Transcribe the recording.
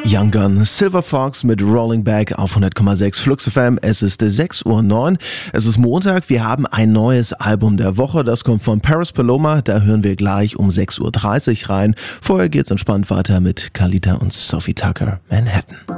Young Gun, Silver Fox mit Rolling Back auf 100,6 Flux FM. Es ist 6:09 Uhr. Es ist Montag. Wir haben ein neues Album der Woche. Das kommt von Paris Paloma. Da hören wir gleich um 6:30 Uhr rein. Vorher geht's entspannt weiter mit Khalida und Sophie Tucker, Manhattan.